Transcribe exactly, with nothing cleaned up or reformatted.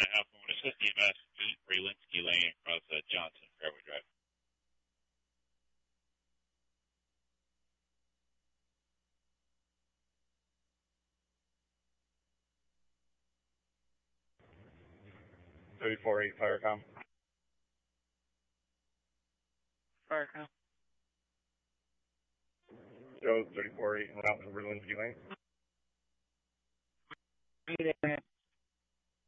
Atlanta Alpha one, assist E M S, Relinsky Lane across uh, Johnson Fairway Drive. thirty-four eight Firecom. Firecom. Joe thirty-four eight and route to Relinsky Lane.